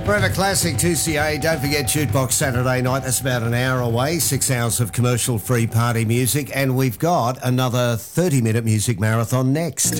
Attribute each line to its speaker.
Speaker 1: Forever Classic 2CA. Don't forget Jukebox Saturday night. That's about an hour away. 6 hours of commercial-free party music. And we've got another 30-minute music marathon next.